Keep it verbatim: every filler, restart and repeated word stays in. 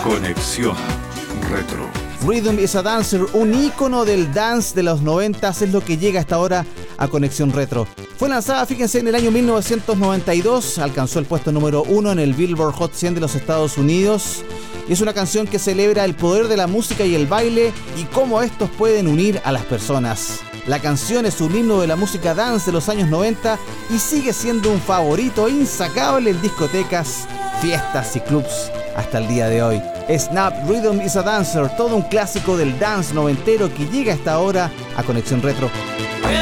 Conexión Retro. Rhythm is a Dancer, un ícono del dance de los noventas, es lo que llega hasta ahora a Conexión Retro. Fue lanzada, fíjense, en el año mil novecientos noventa y dos, alcanzó el puesto número uno en el Billboard Hot cien de los Estados Unidos. Es una canción que celebra el poder de la música y el baile y cómo estos pueden unir a las personas. La canción es un himno de la música dance de los años noventa y sigue siendo un favorito insacable en discotecas, fiestas y clubs hasta el día de hoy. Snap Rhythm is a Dancer, todo un clásico del dance noventero que llega hasta ahora a Conexión Retro.